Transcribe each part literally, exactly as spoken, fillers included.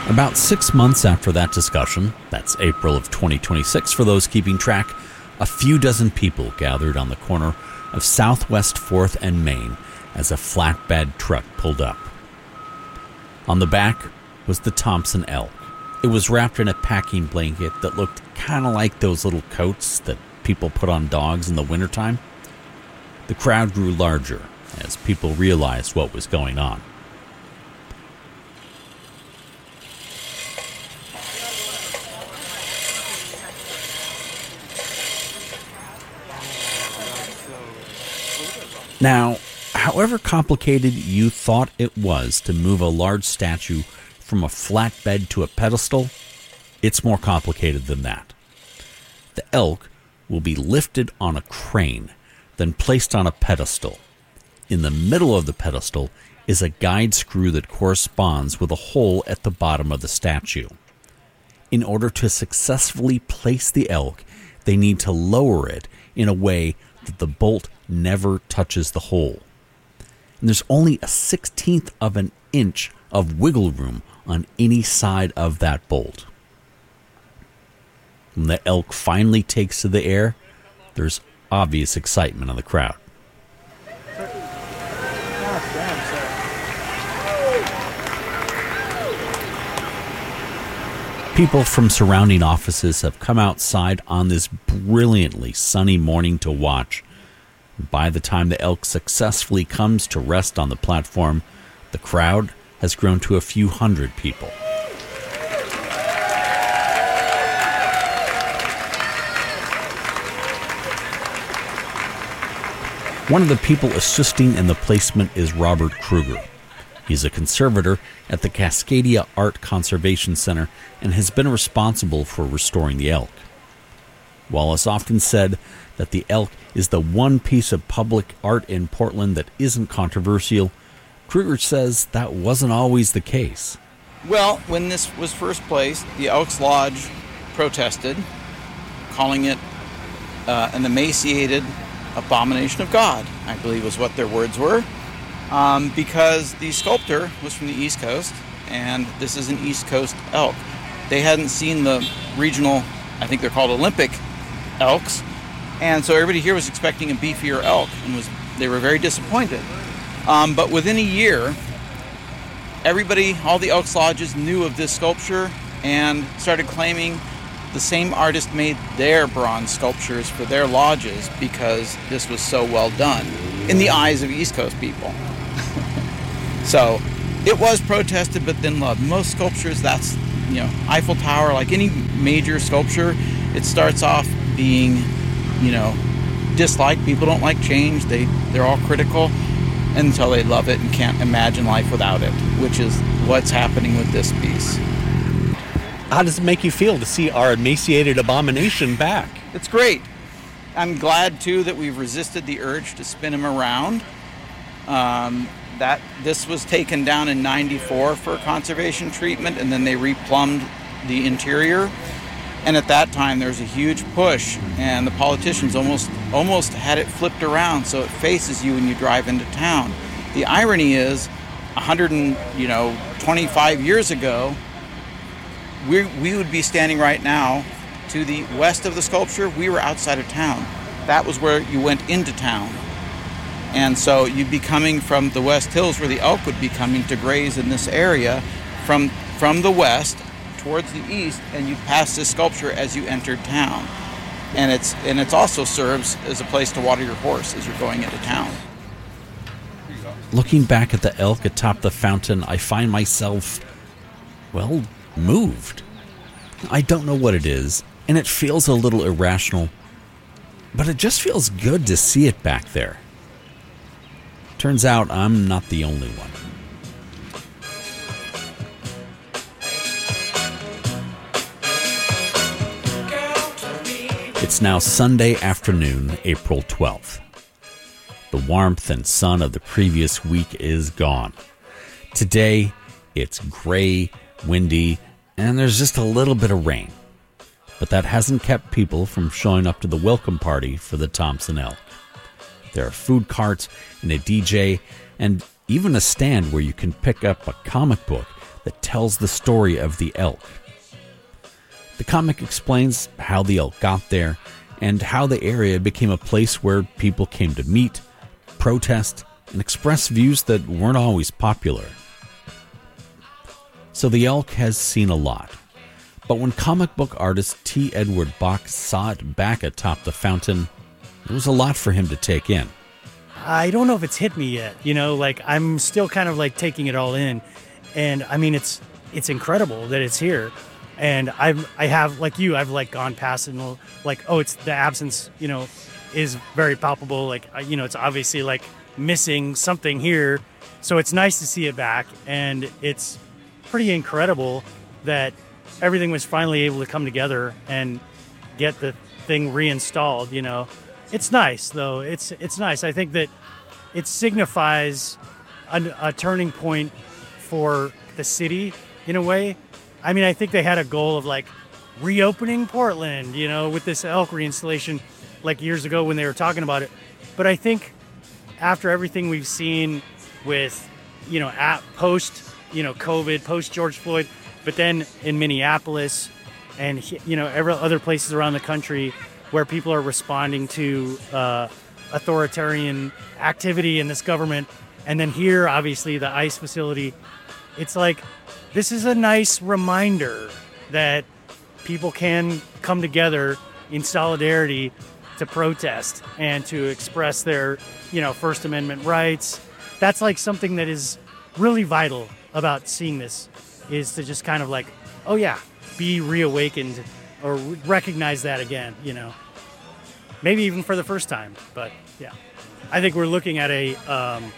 About six months after that discussion, that's April of twenty twenty-six for those keeping track, a few dozen people gathered on the corner of Southwest fourth and Main as a flatbed truck pulled up. On the back was the Thompson elk. It was wrapped in a packing blanket that looked kind of like those little coats that people put on dogs in the wintertime. The crowd grew larger as people realized what was going on. Now, however complicated you thought it was to move a large statue from a flatbed to a pedestal, it's more complicated than that. The elk will be lifted on a crane, then placed on a pedestal. In the middle of the pedestal is a guide screw that corresponds with a hole at the bottom of the statue. In order to successfully place the elk, they need to lower it in a way that the bolt never touches the hole. And there's only a sixteenth of an inch of wiggle room on any side of that bolt. When the elk finally takes to the air, there's obvious excitement in the crowd. People from surrounding offices have come outside on this brilliantly sunny morning to watch. By the time the elk successfully comes to rest on the platform, the crowd has grown to a few hundred people. One of the people assisting in the placement is Robert Kruger. He's a conservator at the Cascadia Art Conservation Center and has been responsible for restoring the elk. Wallace often said that the elk is the one piece of public art in Portland that isn't controversial. Kruger says that wasn't always the case. Well, when this was first placed, the Elks Lodge protested, calling it uh, an emaciated abomination of God, I believe was what their words were, um, because the sculptor was from the East Coast, and this is an East Coast elk. They hadn't seen the regional, I think they're called Olympic elks, and so everybody here was expecting a beefier elk, and was they were very disappointed. Um, but within a year, everybody, all the Elks Lodges knew of this sculpture and started claiming the same artist made their bronze sculptures for their lodges because this was so well done in the eyes of East Coast people. So it was protested but then loved. Most sculptures, that's, you know, Eiffel Tower, like any major sculpture, it starts off being, you know, disliked. People don't like change. They, they're all critical until they love it and can't imagine life without it, which is what's happening with this piece. How does it make you feel to see our emaciated abomination back? It's great. I'm glad, too, that we've resisted the urge to spin him around. Um, that this was taken down in ninety-four for conservation treatment, and then they replumbed the interior. And at that time, there was a huge push, and the politicians almost almost had it flipped around so it faces you when you drive into town. The irony is, one hundred twenty-five years ago, we we would be standing right now to the west of the sculpture. We were outside of town. That was where you went into town. And so you'd be coming from the West Hills, where the elk would be coming to graze in this area from from the west towards the east, and you pass this sculpture as you entered town. And it's and it also serves as a place to water your horse as you're going into town. Looking back at the elk atop the fountain, I find myself, well, moved. I don't know what it is, and it feels a little irrational, but it just feels good to see it back there. Turns out I'm not the only one. It's now Sunday afternoon, April twelfth. The warmth and sun of the previous week is gone. Today, it's gray, windy, and there's just a little bit of rain. But that hasn't kept people from showing up to the welcome party for the Thompson elk. There are food carts and a D J, and even a stand where you can pick up a comic book that tells the story of the elk. The comic explains how the elk got there and how the area became a place where people came to meet, protest, and express views that weren't always popular. So the elk has seen a lot. But when comic book artist T. Edward Bach saw it back atop the fountain, it was a lot for him to take in. I don't know if it's hit me yet. You know, like I'm still kind of like taking it all in. And I mean, it's it's incredible that it's here. And I've, I have, like you, I've like gone past it and like, oh, it's the absence, you know, is very palpable. Like, you know, it's obviously like missing something here. So it's nice to see it back. And it's pretty incredible that everything was finally able to come together and get the thing reinstalled, you know. It's nice, though. It's it's nice. I think that it signifies a, a turning point for the city in a way. I mean, I think they had a goal of like reopening Portland, you know, with this elk reinstallation like years ago when they were talking about it. But I think after everything we've seen with, you know, at post, you know, COVID, post George Floyd, but then in Minneapolis and, you know, every other places around the country where people are responding to uh, authoritarian activity in this government. And then here, obviously, the ICE facility, it's like, this is a nice reminder that people can come together in solidarity to protest and to express their, you know, First Amendment rights. That's like something that is really vital about seeing this, is to just kind of like, oh yeah, be reawakened or recognize that again, you know, maybe even for the first time. But yeah, I think we're looking at a um,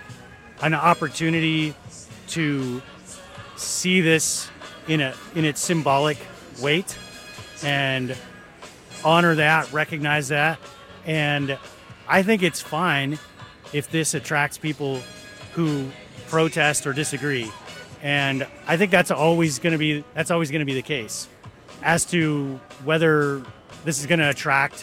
an opportunity to see this in a in its symbolic weight and honor that, recognize that. And I think it's fine if this attracts people who protest or disagree. And I think that's always going to be that's always going to be the case. As to whether this is going to attract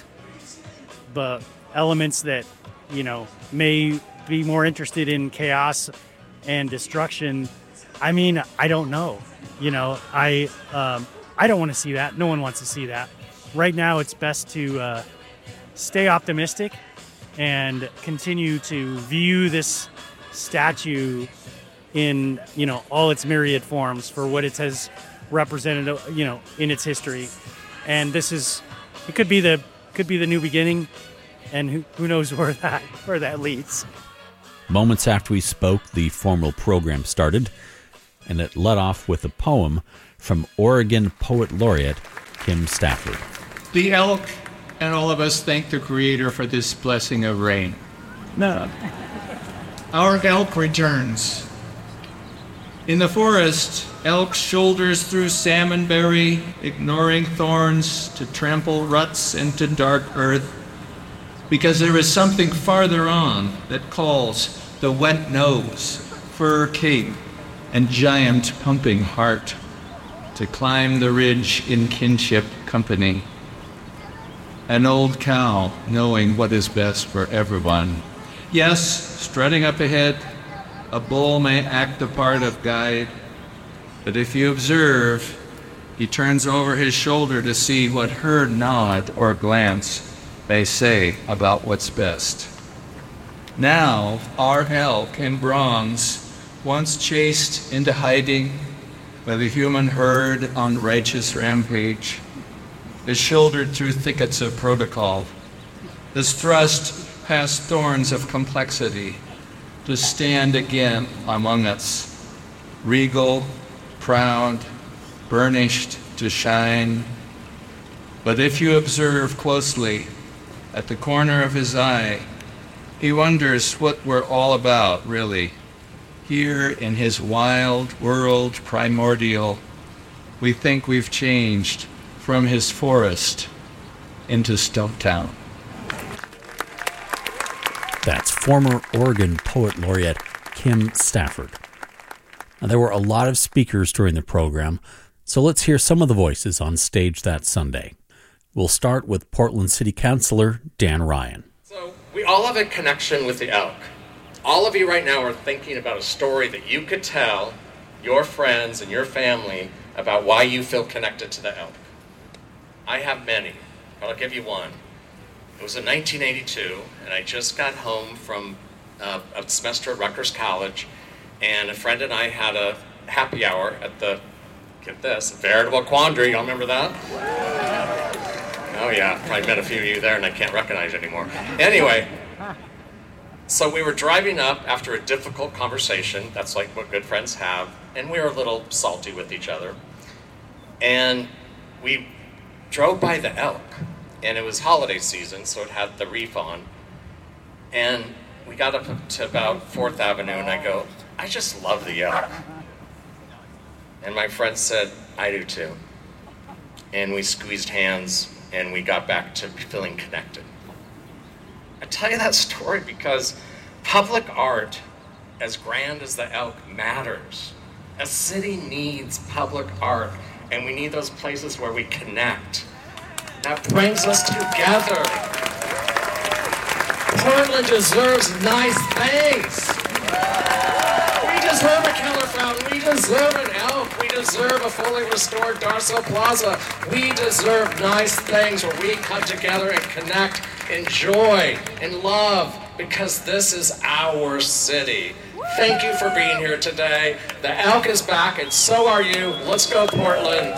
the elements that, you know, may be more interested in chaos and destruction, I mean, I don't know. You know, I um, I don't want to see that. No one wants to see that. Right now, it's best to uh, stay optimistic and continue to view this statue in, you know, all its myriad forms for what it has represented, you know, in its history. And this is, it could be the could be the new beginning, and who, who knows where that where that leads. Moments after we spoke, the formal program started, and it led off with a poem from Oregon Poet Laureate Kim Stafford. The elk and all of us thank the Creator for this blessing of rain. No. Our elk returns. In the forest, elk shoulders through salmonberry, ignoring thorns to trample ruts into dark earth, because there is something farther on that calls the wet nose, fur cape, and giant pumping heart to climb the ridge in kinship company. An old cow knowing what is best for everyone. Yes, strutting up ahead, a bull may act the part of guide, but if you observe, he turns over his shoulder to see what her nod or glance may say about what's best. Now, our elk in bronze, once chased into hiding by the human herd on righteous rampage, is shouldered through thickets of protocol, is thrust past thorns of complexity to stand again among us, regal, proud, burnished to shine. But if you observe closely, at the corner of his eye, he wonders what we're all about, really. Here in his wild world primordial, we think we've changed from his forest into Stoketown. That's former Oregon Poet Laureate Kim Stafford. Now, there were a lot of speakers during the program, so let's hear some of the voices on stage that Sunday. We'll start with Portland City Councilor Dan Ryan. So we all have a connection with the elk. All of you right now are thinking about a story that you could tell your friends and your family about why you feel connected to the elk. I have many, but I'll give you one. It was in nineteen eighty-two, and I just got home from uh, a semester at Rutgers College, and a friend and I had a happy hour at the, get this, Veritable Quandary. Y'all remember that? Oh yeah, probably met a few of you there and I can't recognize you anymore. Anyway, so we were driving up after a difficult conversation. That's like what good friends have. And we were a little salty with each other. And we drove by the elk. And it was holiday season, so it had the reef on. And we got up to about fourth Avenue and I go, I just love the elk. And my friend said, I do too. And we squeezed hands and we got back to feeling connected. I tell you that story because public art, as grand as the elk, matters. A city needs public art, and we need those places where we connect. That brings us together. Portland deserves nice things. We deserve a killer fountain. We deserve an elk. We deserve a fully restored Darso Plaza. We deserve nice things where we come together and connect, enjoy, and love, because this is our city. Thank you for being here today. The elk is back, and so are you. Let's go, Portland.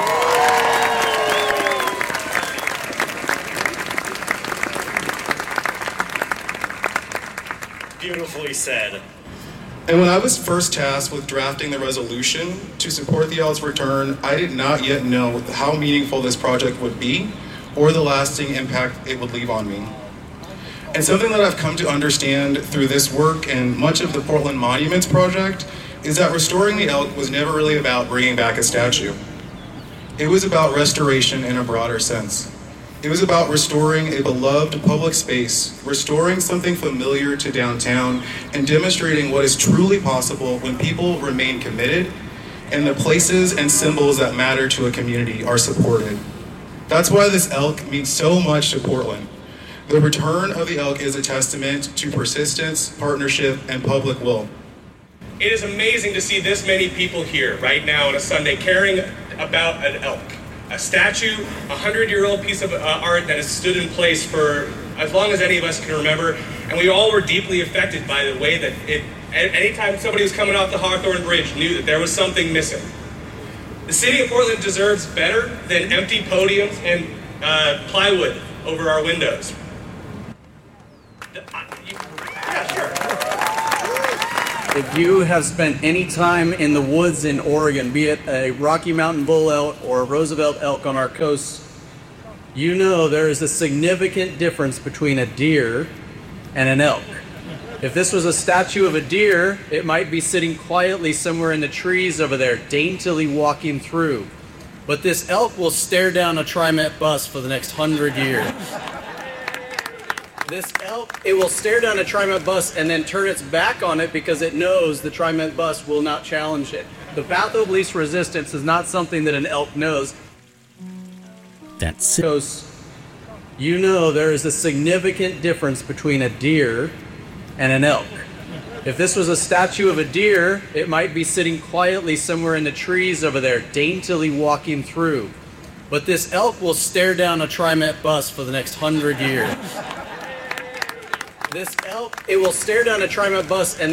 Beautifully said. And when I was first tasked with drafting the resolution to support the elk's return, I did not yet know how meaningful this project would be or the lasting impact it would leave on me. And something that I've come to understand through this work and much of the Portland Monuments Project is that restoring the elk was never really about bringing back a statue. It was about restoration in a broader sense. It was about restoring a beloved public space, restoring something familiar to downtown, and demonstrating what is truly possible when people remain committed and the places and symbols that matter to a community are supported. That's why this elk means so much to Portland. The return of the elk is a testament to persistence, partnership, and public will. It is amazing to see this many people here right now on a Sunday caring about an elk. A statue, a hundred-year-old piece of uh, art that has stood in place for as long as any of us can remember, and we all were deeply affected by the way that it, anytime somebody was coming off the Hawthorne Bridge, knew that there was something missing. The city of Portland deserves better than empty podiums and uh, plywood over our windows. The, uh, you, yeah, sure. If you have spent any time in the woods in Oregon, be it a Rocky Mountain bull elk or a Roosevelt elk on our coast, you know there is a significant difference between a deer and an elk. If this was a statue of a deer, it might be sitting quietly somewhere in the trees over there, daintily walking through. But this elk will stare down a TriMet bus for the next hundred years. This elk, it will stare down a TriMet bus and then turn its back on it because it knows the TriMet bus will not challenge it. The path of least resistance is not something that an elk knows. That's it. You know there is a significant difference between a deer and an elk. If this was a statue of a deer, it might be sitting quietly somewhere in the trees over there, daintily walking through. But this elk will stare down a TriMet bus for the next hundred years. This elk, it will stare down a TriMet bus and